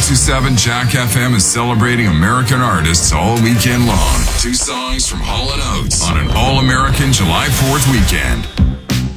1027 Jack FM is celebrating American artists all weekend long. 2 songs from Hall & Oates on an all-American July 4th weekend.